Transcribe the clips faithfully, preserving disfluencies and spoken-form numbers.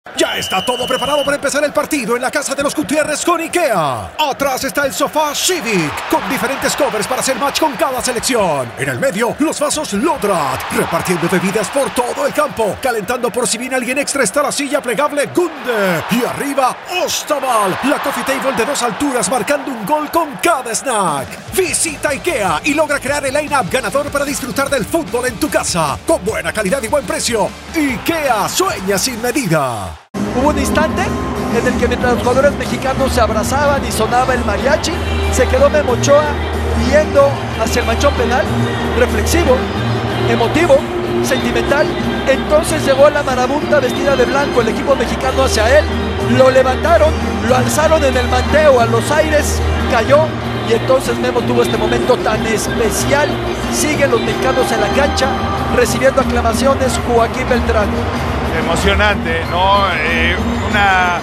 Ya está todo preparado para empezar el partido en la casa de los Gutiérrez con IKEA. Atrás está el sofá Civic, con diferentes covers para hacer match con cada selección. En el medio, los vasos Lodrat, repartiendo bebidas por todo el campo. Calentando por si viene alguien extra está la silla plegable Gunde. Y arriba, Ostaval, la coffee table de dos alturas marcando un gol con cada snack. Visita IKEA y logra crear el line-up ganador para disfrutar del fútbol en tu casa. Con buena calidad y buen precio. IKEA sueña sin medida. Hubo un instante en el que mientras los jugadores mexicanos se abrazaban y sonaba el mariachi, se quedó Memo Ochoa viendo hacia el manchón penal, reflexivo, emotivo, sentimental. Entonces llegó la marabunta vestida de blanco, el equipo mexicano hacia él, lo levantaron, lo alzaron en el manteo a los aires, cayó y entonces Memo tuvo este momento tan especial. Siguen los mexicanos en la cancha recibiendo aclamaciones. Joaquín Beltrán. Emocionante, ¿no? Eh, una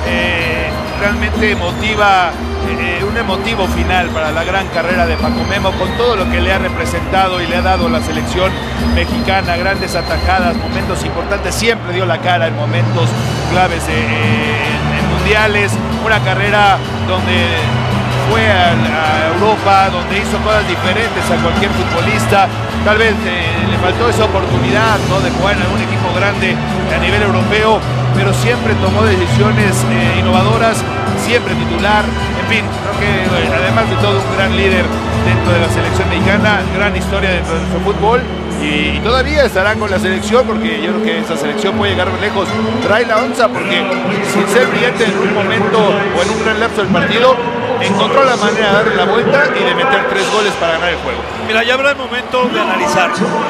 eh, realmente emotiva, eh, un emotivo final para la gran carrera de Paco Memo, con todo lo que le ha representado y le ha dado la selección mexicana, grandes atajadas, momentos importantes, siempre dio la cara en momentos claves de, eh, en, en mundiales, una carrera donde fue a, a Europa, donde hizo cosas diferentes a cualquier futbolista. Tal vez eh, le faltó esa oportunidad, ¿no?, de jugar en algún equipo grande a nivel europeo, pero siempre tomó decisiones eh, innovadoras, siempre titular. En fin, creo que eh, además de todo un gran líder dentro de la selección mexicana, gran historia dentro de nuestro fútbol. Y, y todavía estará con la selección, porque yo creo que esa selección puede llegar muy lejos. Trae la onza porque, sin ser brillante en un momento o en un gran lapso del partido, encontró la manera de darle la vuelta y de meter tres goles para ganar el juego. Mira, ya habrá el momento de analizar.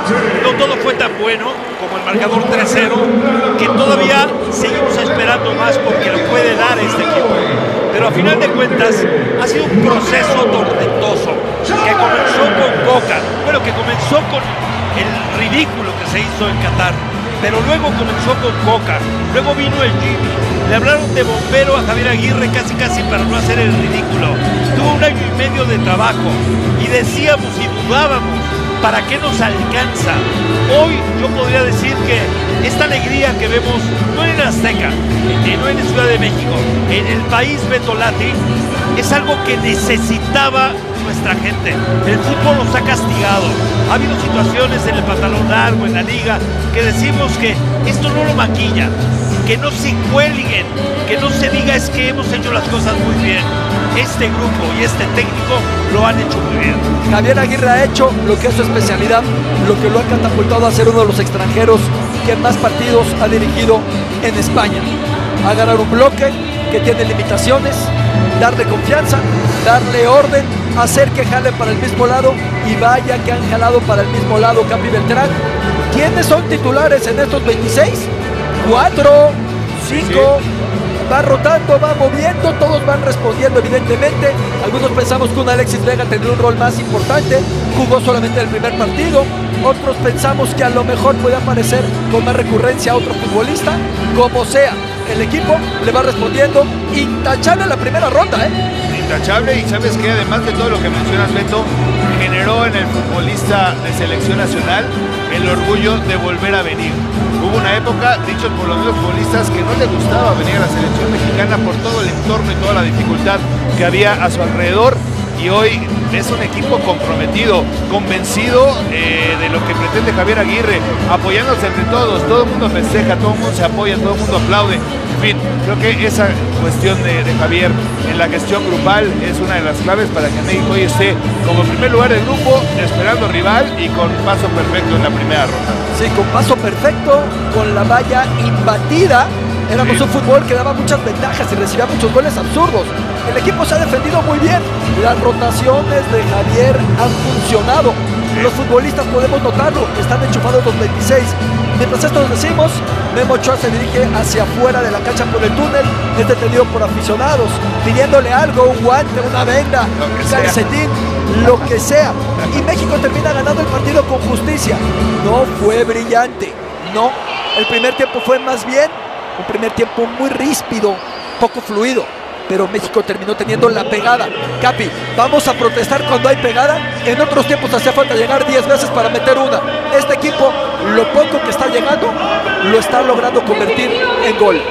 No todo fue tan bueno como el marcador tres cero, que todavía seguimos esperando más porque lo puede dar este equipo. Pero a final de cuentas ha sido un proceso tormentoso que comenzó con Coca, bueno, que comenzó con el ridículo que se hizo en Qatar, pero luego comenzó con Coca, luego vino el Jimmy, le hablaron de bombero a Javier Aguirre casi casi para no hacer el ridículo. Tuvo un año y medio de trabajo y decíamos y dudábamos, ¿para qué nos alcanza? Hoy yo podría decir que esta alegría que vemos, no en Azteca, no en Ciudad de México, en el país Betolati, es algo que necesitaba nuestra gente. El fútbol nos ha castigado. Ha habido situaciones en el pantalón largo, en la liga, que decimos que esto no lo maquilla, que no se cuelguen, que no se diga es que hemos hecho las cosas muy bien. Este grupo y este técnico lo han hecho muy bien. Javier Aguirre ha hecho lo que es su especialidad, lo que lo ha catapultado a ser uno de los extranjeros que más partidos ha dirigido en España. A ganar un bloque que tiene limitaciones, darle confianza, darle orden, hacer que jalen para el mismo lado, y vaya que han jalado para el mismo lado. Capi Beltrán, ¿quiénes son titulares en estos veintiséis? Cuatro, cinco, sí. Va rotando, va moviendo, todos van respondiendo evidentemente. Algunos pensamos que un Alexis Vega tendría un rol más importante, jugó solamente el primer partido. Otros pensamos que a lo mejor puede aparecer con más recurrencia a otro futbolista. Como sea, el equipo le va respondiendo. Intachable la primera ronda, ¿eh? Intachable, y sabes que además de todo lo que mencionas, Beto, generó en el futbolista de selección nacional el orgullo de volver a venir. Hubo una época, dicho por los mismos futbolistas, que no le gustaba venir a la selección mexicana por todo el entorno y toda la dificultad que había a su alrededor, y hoy es un equipo comprometido, convencido eh, de lo que pretende Javier Aguirre, apoyándose entre todos. Todo el mundo festeja, todo el mundo se apoya, todo el mundo aplaude. En fin, creo que esa cuestión de, de Javier en la gestión grupal es una de las claves para que México hoy esté como primer lugar del grupo, esperando rival y con paso perfecto en la primera ronda. Sí, con paso perfecto, con la valla imbatida. Éramos sí. un fútbol que daba muchas ventajas y recibía muchos goles absurdos. El equipo se ha defendido muy bien. Las rotaciones de Javier han funcionado. Los futbolistas podemos notarlo, están enchufados los veintiséis. Mientras esto lo decimos, Memo Ochoa se dirige hacia afuera de la cancha por el túnel, es detenido por aficionados, pidiéndole algo, un guante, una venda, un calcetín, lo que sea. Y México termina ganando el partido con justicia. No fue brillante, no. El primer tiempo fue más bien un primer tiempo muy ríspido, poco fluido, pero México terminó teniendo la pegada. Capi, vamos a protestar cuando hay pegada. En otros tiempos hacía falta llegar diez veces para meter una. Este equipo, lo poco que está llegando, lo está logrando convertir en gol.